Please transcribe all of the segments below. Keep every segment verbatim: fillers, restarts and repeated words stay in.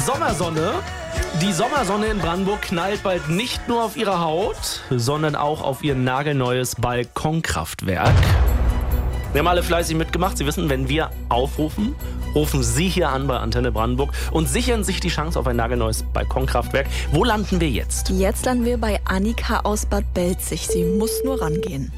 Sommersonne. Die Sommersonne in Brandenburg knallt bald nicht nur auf ihre Haut, sondern auch auf ihr nagelneues Balkonkraftwerk. Wir haben alle fleißig mitgemacht. Sie wissen, wenn wir aufrufen, rufen Sie hier an bei Antenne Brandenburg und sichern sich die Chance auf ein nagelneues Balkonkraftwerk. Wo landen wir jetzt? Jetzt landen wir bei Annika aus Bad Belzig. Sie muss nur rangehen.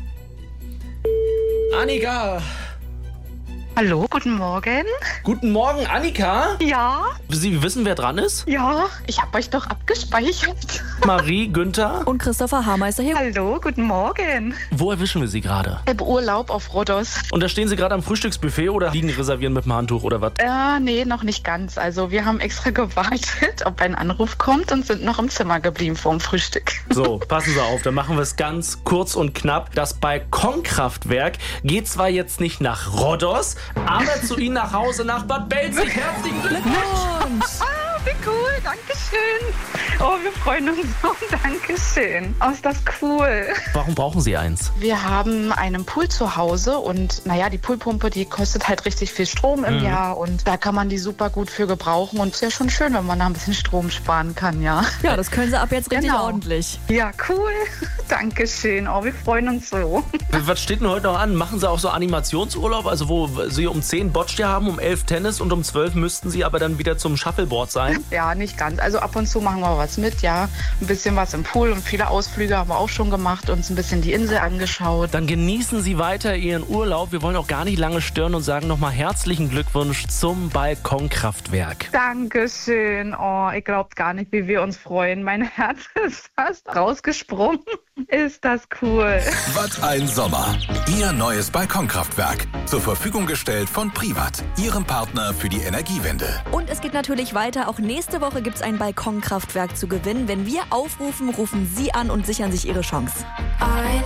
Annika! Hallo, guten Morgen. Guten Morgen, Annika! Ja, Sie wissen, wer dran ist? ja, ich habe euch doch abgespeichert. Marie, Günther. Und Christopher Haarmeister hier. Hallo, guten Morgen. Wo erwischen wir Sie gerade? Im Urlaub auf Rhodos. Und da stehen Sie gerade am Frühstücksbuffet oder liegen reservieren mit dem Handtuch oder was? Äh, nee, noch nicht ganz. Also wir haben extra gewartet, ob ein Anruf kommt und sind noch im Zimmer geblieben vor dem Frühstück. So, passen Sie auf, dann machen wir es ganz kurz und knapp. Das Balkonkraftwerk geht zwar jetzt nicht nach Rhodos, aber zu Ihnen nach Hause nach Bad Belzig. Herzlichen Glückwunsch! Ah, wie cool, Dankeschön. Oh, wir freuen uns so, Dankeschön. Oh, ist das cool. Warum brauchen Sie eins? Wir haben einen Pool zu Hause und naja, die Poolpumpe, die kostet halt richtig viel Strom im Mhm. Jahr und da kann man die super gut für gebrauchen und es ist ja schon schön, wenn man da ein bisschen Strom sparen kann, ja. Ja, das können Sie ab jetzt richtig Genau. ordentlich. Ja, cool. Dankeschön. Oh, wir freuen uns so. Was steht denn heute noch an? Machen Sie auch so Animationsurlaub? Also wo Sie um zehn Boccia haben, um elf Tennis und um zwölf müssten Sie aber dann wieder zum Shuffleboard sein? Ja, nicht ganz. Also ab und zu machen wir was mit, ja. Ein bisschen was im Pool und viele Ausflüge haben wir auch schon gemacht, uns ein bisschen die Insel angeschaut. Dann genießen Sie weiter Ihren Urlaub. Wir wollen auch gar nicht lange stören und sagen nochmal herzlichen Glückwunsch zum Balkonkraftwerk. Dankeschön. Oh, ich glaub gar nicht, wie wir uns freuen. Mein Herz ist fast rausgesprungen. Ist das cool. Was ein Sommer. Ihr neues Balkonkraftwerk. Zur Verfügung gestellt von Privat, Ihrem Partner für die Energiewende. Und es geht natürlich weiter. Auch nächste Woche gibt es ein Balkonkraftwerk zu gewinnen. Wenn wir aufrufen, rufen Sie an und sichern sich Ihre Chance.